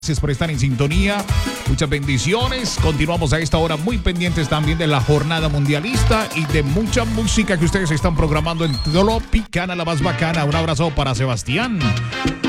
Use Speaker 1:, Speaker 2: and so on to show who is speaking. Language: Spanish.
Speaker 1: Gracias por estar en sintonía. Muchas bendiciones. Continuamos a esta hora muy pendientes también de la jornada mundialista y de mucha música que ustedes están programando en Tropicana, la más bacana. Un abrazo para Sebastián.